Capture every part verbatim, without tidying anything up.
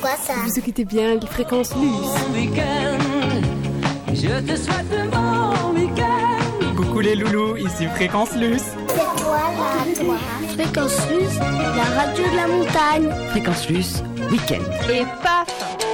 quoi ça? Vous écoutez bien Fréquence Luce. Bon week-end, je te souhaite un bon week-end. Coucou les loulous, ici Fréquence Luce. C'est quoi là, toi? Fréquence Luce, la radio de la montagne. Fréquence Luce, week-end. Et paf!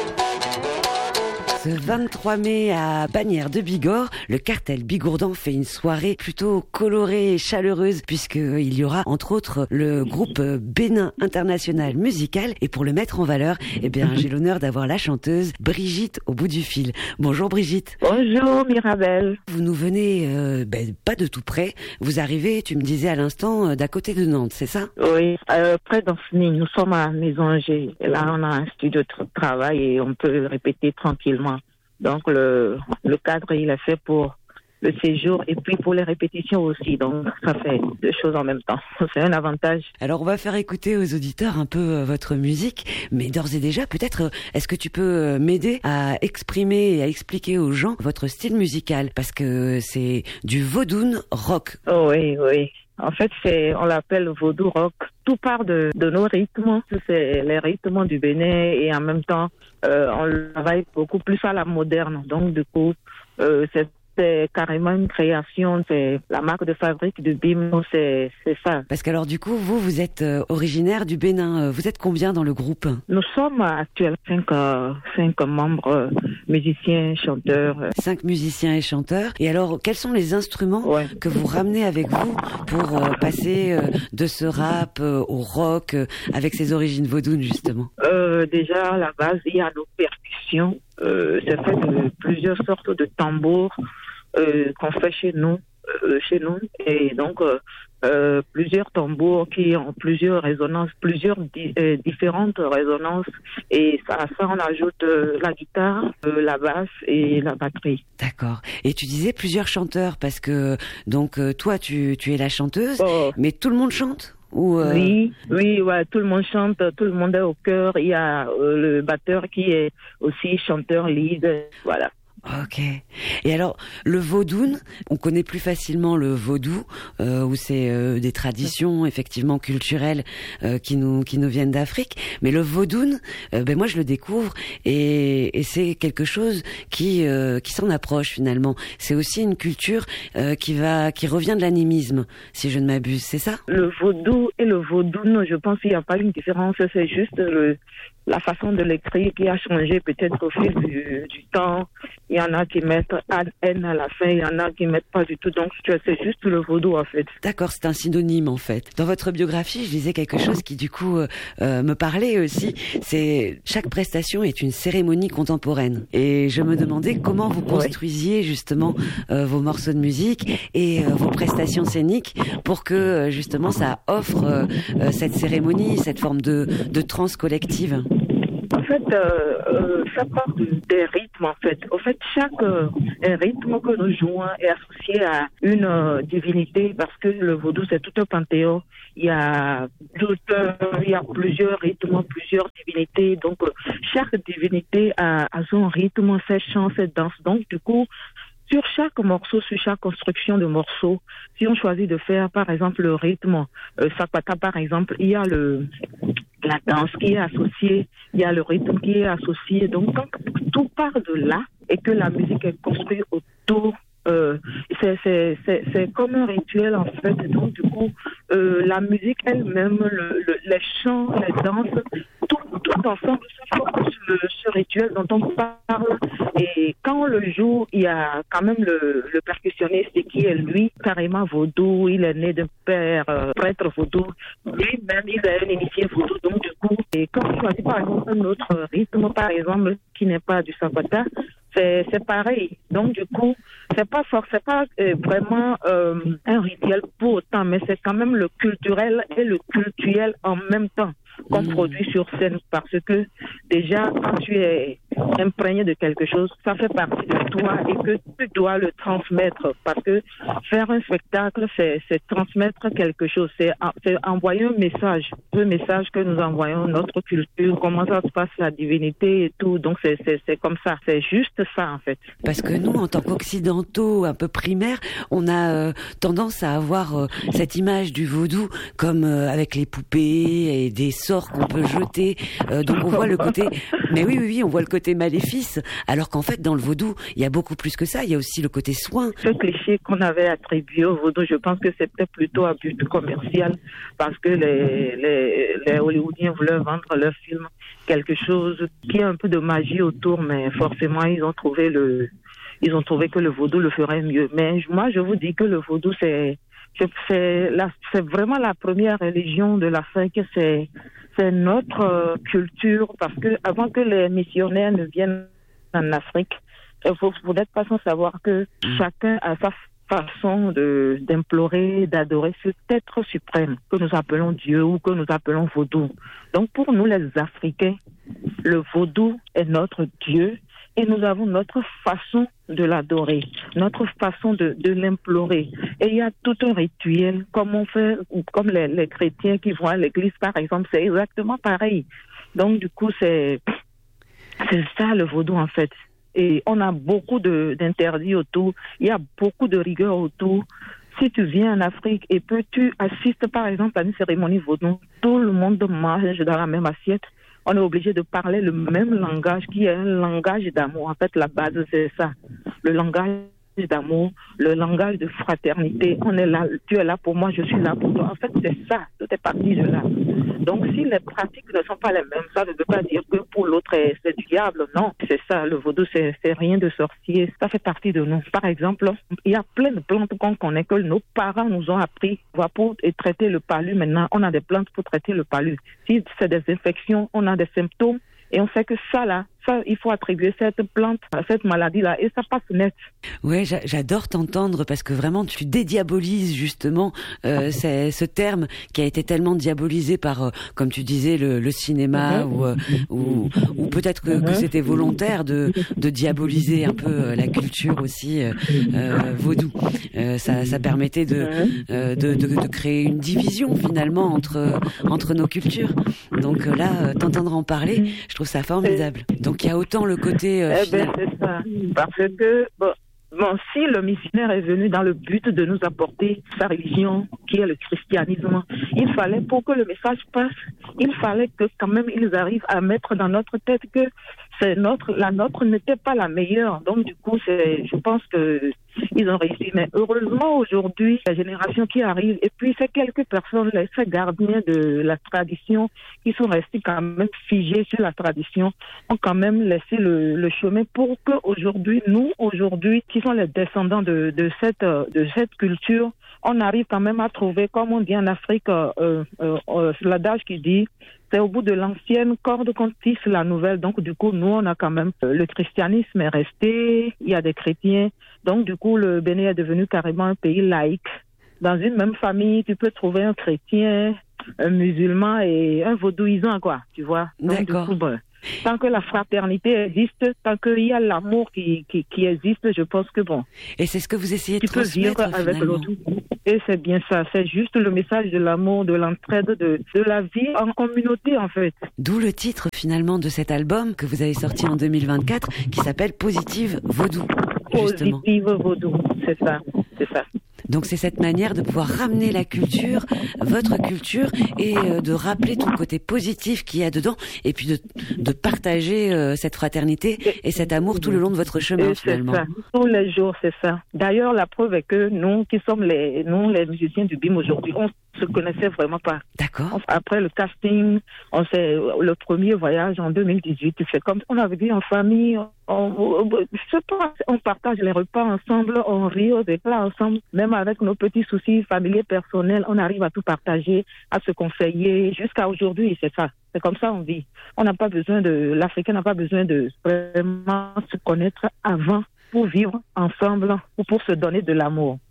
Ce vingt-trois mai à Bagnères de Bigorre, le cartel Bigourdan fait une soirée plutôt colorée et chaleureuse puisqu'il y aura entre autres le groupe Bénin International Musical et pour le mettre en valeur, eh bien j'ai l'honneur d'avoir la chanteuse Brigitte au bout du fil. Bonjour Brigitte. Bonjour Mirabelle. Vous nous venez euh, ben, pas de tout près, vous arrivez, tu me disais à l'instant, euh, d'à côté de Nantes, c'est ça? Oui, euh, près d'Ancenis, nous sommes à Maison-Angers. Et là on a un studio de travail et on peut répéter tranquillement. Donc le, le cadre il est fait pour le séjour et puis pour les répétitions aussi. Donc ça fait deux choses en même temps. C'est un avantage. Alors on va faire écouter aux auditeurs un peu euh, votre musique, mais d'ores et déjà peut-être euh, est-ce que tu peux euh, m'aider à exprimer et à expliquer aux gens votre style musical parce que c'est du vaudou rock. Oh oui, oui. En fait, c'est, on l'appelle vaudou rock. Tout part de, de nos rythmes. C'est les rythmes du Bénin et en même temps, euh, on travaille beaucoup plus à la moderne. Donc, du coup, euh, c'est, c'est carrément une création. C'est la marque de fabrique de Bim. C'est, c'est ça. Parce qu'alors, du coup, vous, vous êtes euh, originaire du Bénin. Vous êtes combien dans le groupe? Nous sommes actuellement cinq, euh, cinq membres, euh, musiciens, chanteurs. Cinq musiciens et chanteurs. Et alors, quels sont les instruments ouais. que vous ramenez avec vous pour euh, passer euh, de ce rap euh, au rock euh, avec ses origines vaudounes, justement? euh, Déjà, à la base, il y a nos percussions. Euh, c'est fait de plusieurs sortes de tambours euh, qu'on fait chez nous, euh, chez nous. Et donc, euh, euh, plusieurs tambours qui ont plusieurs résonances, plusieurs di- euh, différentes résonances. Et ça, à ça, on ajoute euh, la guitare, euh, la basse et la batterie. D'accord. Et tu disais plusieurs chanteurs parce que, donc, euh, toi, tu, tu es la chanteuse, Oh. mais tout le monde chante? Ou euh... Oui, oui, ouais, tout le monde chante, tout le monde est au chœur. Il y a euh, le batteur qui est aussi chanteur lead, voilà. Ok. Et alors, le vaudoune, on connaît plus facilement le vaudou, euh, où c'est euh, des traditions effectivement culturelles euh, qui nous qui nous viennent d'Afrique. Mais le vaudoune, euh, ben moi je le découvre et, et c'est quelque chose qui euh, qui s'en approche finalement. C'est aussi une culture euh, qui va qui revient de l'animisme, si je ne m'abuse. C'est ça? Le vaudou et le vaudoune, je pense qu'il n'y a pas une différence. C'est juste le la façon de l'écrire qui a changé peut-être au fil du, du temps. Il y en a qui mettent N à la fin, il y en a qui mettent pas du tout. Donc c'est juste le vaudou en fait. D'accord, c'est un synonyme en fait. Dans votre biographie, je lisais quelque chose qui du coup euh, euh, me parlait aussi. C'est chaque prestation est une cérémonie contemporaine. Et je me demandais comment vous construisiez justement euh, vos morceaux de musique et euh, vos prestations scéniques pour que euh, justement ça offre euh, euh, cette cérémonie, cette forme de, de transe collective. En fait, euh, euh, ça part de, des rythmes, en fait. En fait, chaque euh, rythme que nous jouons est associé à une euh, divinité parce que le vaudou, c'est tout un panthéon. Il y a, tout, euh, il y a plusieurs rythmes, plusieurs divinités. Donc, euh, chaque divinité a, a son rythme, ses chants, ses danses. Donc, du coup, sur chaque morceau, sur chaque construction de morceau, si on choisit de faire, par exemple, le rythme, euh, Sapata, par exemple, il y a le... la danse qui est associée, il y a le rythme qui est associé. Donc, quand tout part de là et que la musique est construite autour, euh, c'est, c'est, c'est, c'est comme un rituel en fait. Donc, du coup, euh, la musique elle-même, le, le, les chants, les danses, tout, tout ensemble se forme ce, ce rituel dont on parle. Et quand on le joue, il y a quand même le, le percussionniste qui est lui carrément vaudou. Il est né d'un père euh, prêtre vaudou. Lui-même, il est un initié vaudou. Donc, du coup, et quand on choisit par exemple un autre rythme, par exemple, qui n'est pas du sapata, c'est, c'est pareil. Donc, du coup, c'est pas fort, c'est pas euh, vraiment euh, un rituel pour autant, mais c'est quand même le culturel et le cultuel en même temps qu'on mmh. produit sur scène parce que déjà, quand tu es imprégné de quelque chose, ça fait partie de toi et que tu dois le transmettre. Parce que faire un spectacle, c'est, c'est transmettre quelque chose, c'est, c'est envoyer un message, un message que nous envoyons, notre culture, comment ça se passe, la divinité et tout. Donc c'est, c'est, c'est comme ça, c'est juste ça en fait. Parce que nous, en tant qu'occidentaux un peu primaires, on a euh, tendance à avoir euh, cette image du vaudou comme euh, avec les poupées et des sorts qu'on peut jeter. Euh, donc on voit le côté, mais oui, oui, oui, on voit le côté maléfice. Alors qu'en fait, dans le vaudou, il y a beaucoup plus que ça. Il y a aussi le côté soin. Ce cliché qu'on avait attribué au vaudou, je pense que c'était plutôt un but commercial parce que les, les, les Hollywoodiens voulaient vendre leur film quelque chose qui a un peu de magie autour, mais forcément, ils ont trouvé le, ils ont trouvé que le vaudou le ferait mieux. Mais moi, je vous dis que le vaudou, c'est, c'est, la, c'est vraiment la première religion de l'Afrique. C'est, c'est notre euh, culture parce que avant que les missionnaires ne viennent en Afrique, vous, vous n'êtes pas sans savoir que chacun a sa façon de, d'implorer, d'adorer cet être suprême que nous appelons Dieu ou que nous appelons vaudou. Donc pour nous les Africains, le vaudou est notre Dieu et nous avons notre façon de l'adorer, notre façon de, de l'implorer. Et il y a tout un rituel, comme on fait, comme les, les chrétiens qui vont à l'église par exemple, c'est exactement pareil. Donc du coup c'est, c'est ça le vaudou en fait. Et on a beaucoup de, d'interdits autour, il y a beaucoup de rigueur autour. Si tu viens en Afrique et que tu assistes par exemple à une cérémonie vaudou, tout le monde mange dans la même assiette. On est obligé de parler le même langage qui est un langage d'amour. En fait, la base, c'est ça. Le langage d'amour, le langage de fraternité. On est là, tu es là pour moi, je suis là pour toi. En fait, c'est ça. Tout est parti de là. Donc, si les pratiques ne sont pas les mêmes, ça ne veut pas dire que pour l'autre, c'est du diable. Non, c'est ça. Le vaudou, c'est, c'est rien de sorcier. Ça fait partie de nous. Par exemple, il y a plein de plantes qu'on connaît que nos parents nous ont appris. Pour traiter le palu, maintenant, on a des plantes pour traiter le palu. Si c'est des infections, on a des symptômes. Et on sait que ça, là, ça, il faut attribuer cette plante à cette maladie-là. Et ça passe net. Ouais, j'adore t'entendre parce que vraiment, tu dédiabolises justement euh, c'est, ce terme qui a été tellement diabolisé par, euh, comme tu disais, le, le cinéma mm-hmm. ou, euh, ou, ou peut-être que, mm-hmm. que c'était volontaire de, de diaboliser un peu euh, la culture aussi euh, euh, vaudou. Euh, ça, ça permettait de, euh, de, de, de créer une division finalement entre, entre nos cultures. Donc euh, là, euh, t'entendre en parler, je trouve ça formidable. Donc il y a autant le côté euh, eh ben, c'est ça. Parce que bon, bon, si le missionnaire est venu dans le but de nous apporter sa religion, qui est le christianisme, il fallait, pour que le message passe, il fallait que quand même ils arrivent à mettre dans notre tête que c'est notre, la nôtre n'était pas la meilleure. Donc du coup, c'est, je pense que ils ont réussi. Mais heureusement aujourd'hui, la génération qui arrive, et puis ces quelques personnes, ces gardiens de la tradition, qui sont restés quand même figés sur la tradition, ont quand même laissé le, le chemin pour que aujourd'hui, nous aujourd'hui, qui sont les descendants de, de cette de cette culture, on arrive quand même à trouver, comme on dit en Afrique, euh, euh, euh, l'adage qui dit, c'est au bout de l'ancienne corde qu'on tisse la nouvelle. Donc, du coup, nous, on a quand même, euh, le christianisme est resté, il y a des chrétiens. Donc, du coup, le Bénin est devenu carrément un pays laïque. Dans une même famille, tu peux trouver un chrétien, un musulman et un vaudouisant, quoi, tu vois. Donc, D'accord. Du coup, bon, tant que la fraternité existe, tant qu'il y a l'amour qui, qui, qui existe, je pense que bon. Et c'est ce que vous essayez de tu peux transmettre vivre avec finalement. l'autre. Et c'est bien ça, c'est juste le message de l'amour, de l'entraide, de, de la vie en communauté en fait. D'où le titre finalement de cet album que vous avez sorti en deux mille vingt-quatre qui s'appelle Positive Vaudou. Justement. Positive Vaudou, c'est ça, c'est ça. Donc c'est cette manière de pouvoir ramener la culture, votre culture, et euh, de rappeler tout le côté positif qu'il y a dedans, et puis de, de partager euh, cette fraternité et cet amour tout le long de votre chemin et finalement. C'est ça. Tous les jours, c'est ça. D'ailleurs, la preuve est que nous, qui sommes les, nous, les musiciens du B I M aujourd'hui, on se connaissait vraiment pas. D'accord. Après le casting, on s'est, le premier voyage en deux mille dix-huit, c'est comme on avait dit en famille, on, on, on partage les repas ensemble, on rit aux éclats ensemble, même avec nos petits soucis familiers personnels, on arrive à tout partager, à se conseiller, jusqu'à aujourd'hui, c'est ça. C'est comme ça on vit. On n'a pas besoin de, l'Africain n'a pas besoin de vraiment se connaître avant pour vivre ensemble ou pour se donner de l'amour.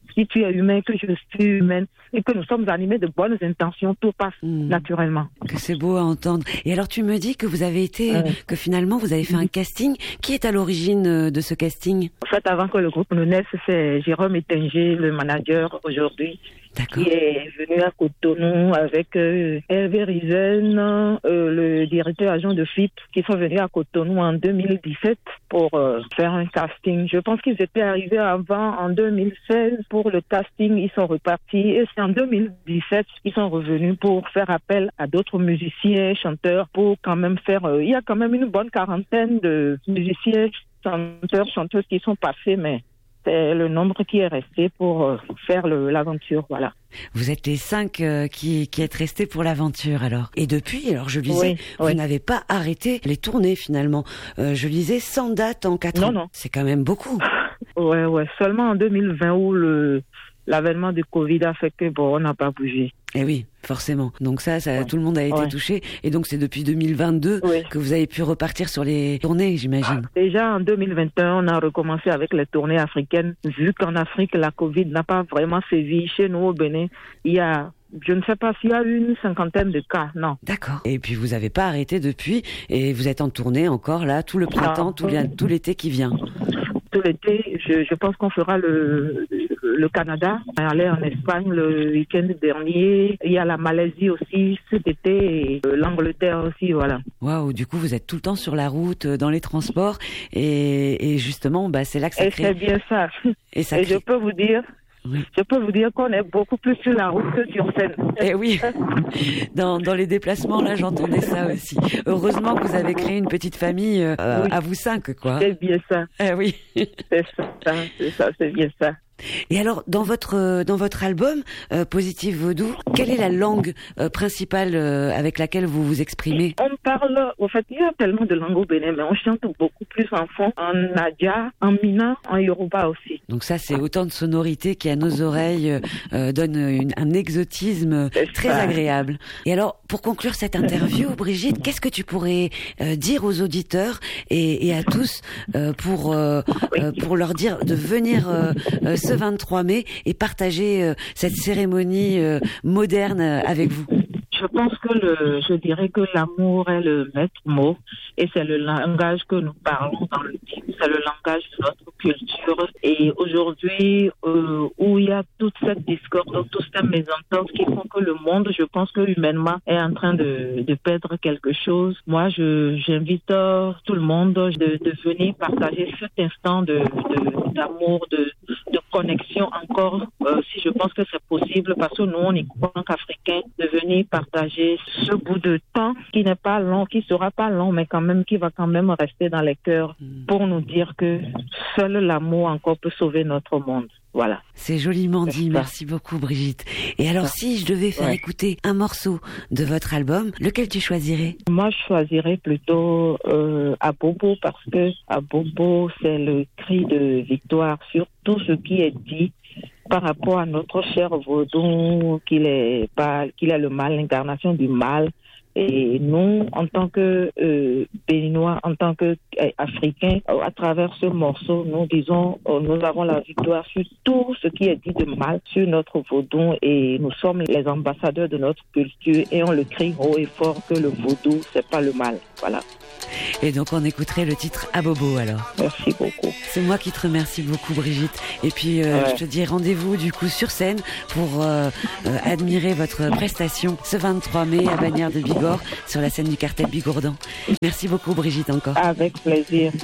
si tu es humain, que je suis humaine, et que nous sommes animés de bonnes intentions, tout passe mmh. naturellement. Que c'est beau à entendre. Et alors tu me dis que vous avez été, euh, que finalement vous avez fait un casting. Qui est à l'origine de ce casting? En fait, avant que le groupe ne naisse, c'est Jérôme Ettinger, le manager aujourd'hui, qui est venu à Cotonou avec euh, Hervé Rizen, euh, le directeur agent de F I P, qui sont venus à Cotonou en deux mille dix-sept pour euh, faire un casting. Je pense qu'ils étaient arrivés avant, en deux mille seize, pour le casting. Ils sont repartis et c'est en deux mille dix-sept qu'ils sont revenus pour faire appel à d'autres musiciens, chanteurs, pour quand même faire... Euh, il y a quand même une bonne quarantaine de musiciens, chanteurs, chanteuses qui sont passés, mais... c'est le nombre qui est resté pour euh, faire le, l'aventure, voilà. Vous êtes les cinq euh, qui, qui êtes restés pour l'aventure, alors. Et depuis, alors je lisais, oui, vous oui. n'avez pas arrêté les tournées, finalement. Euh, je lisais cent dates en quatre non, ans. Non, non. C'est quand même beaucoup. Ouais, ouais. Seulement en deux mille vingt où le, l'avènement du Covid a fait que, bon, on n'a pas bougé. Eh oui, forcément. Donc ça, ça ouais. tout le monde a été ouais. touché. Et donc c'est depuis deux mille vingt-deux oui. que vous avez pu repartir sur les tournées, j'imagine. Déjà en deux mille vingt et un, on a recommencé avec les tournées africaines. Vu qu'en Afrique, la Covid n'a pas vraiment sévi. Chez nous, au Bénin, il y a... je ne sais pas s'il y a une cinquantaine de cas, non. D'accord. Et puis vous n'avez pas arrêté depuis et vous êtes en tournée encore là, tout le printemps, tout, tout l'été qui vient. Tout l'été, je, je pense qu'on fera le, le Canada, on est allé en Espagne le week-end dernier, il y a la Malaisie aussi cet été et l'Angleterre aussi, voilà. Waouh, du coup vous êtes tout le temps sur la route, dans les transports et, et justement bah, c'est là que ça et crée... c'est bien ça. Et, ça et crée... je peux vous dire... Oui. Je peux vous dire qu'on est beaucoup plus sur la route que sur scène. Eh oui, dans, dans les déplacements, là, j'entendais ça aussi. Heureusement que vous avez créé une petite famille euh, oui. à vous cinq, quoi. C'est bien ça. Eh oui. C'est ça, c'est ça, c'est bien ça. Et alors, dans votre dans votre album euh, Positive Vodou, quelle est la langue euh, principale euh, avec laquelle vous vous exprimez? On parle, en fait, il y a tellement de langues au Bénin, mais on chante beaucoup plus en fond, en Nadia, en Mina, en Yoruba aussi. Donc ça, c'est autant de sonorités qui, à nos oreilles, euh, donnent une, un exotisme c'est très ça. Agréable. Et alors, pour conclure cette interview, Brigitte, qu'est-ce que tu pourrais euh, dire aux auditeurs et, et à tous euh, pour euh, oui. euh, pour leur dire de venir euh, euh, ce vingt-trois mai et partager euh, cette cérémonie euh, moderne euh, avec vous? Je pense que le, je dirais que l'amour est le maître mot et c'est le langage que nous parlons dans le film, c'est le langage de notre culture. Et aujourd'hui, euh, où il y a toute cette discorde, toute cette mésentente qui font que le monde, je pense que humainement, est en train de, de perdre quelque chose. Moi, je, j'invite euh, tout le monde de, de venir partager cet instant de, de, d'amour, de, de connexion encore, euh, si je pense que c'est possible, parce que nous, on est en tant qu'Africains, de venir partager ce bout de temps qui n'est pas long, qui sera pas long, mais quand même, qui va quand même rester dans les cœurs pour nous dire que seul l'amour encore peut sauver notre monde. Voilà. C'est joliment dit. Merci beaucoup, Brigitte. Et alors, si je devais faire ouais. écouter un morceau de votre album, lequel tu choisirais? Moi, je choisirais plutôt euh, Abobo, parce que Abobo, c'est le cri de victoire sur tout ce qui est dit par rapport à notre cher Vaudou, qu'il est pas, qu'il est le mal, l'incarnation du mal. Et nous, en tant que euh, Béninois, en tant qu'Africains, euh, à travers ce morceau, nous disons, euh, nous avons la victoire sur tout ce qui est dit de mal sur notre vaudou et nous sommes les ambassadeurs de notre culture et on le crie haut et fort que le vaudou, c'est pas le mal. Voilà. Et donc on écouterait le titre Abobo alors. Merci beaucoup. C'est moi qui te remercie beaucoup, Brigitte. Et puis euh, ouais. je te dis rendez-vous du coup sur scène pour euh, euh, admirer votre prestation ce vingt-trois mai à Bagnères de Bigorre sur la scène du Cartel Bigourdan. Merci beaucoup, Brigitte, encore. Avec plaisir.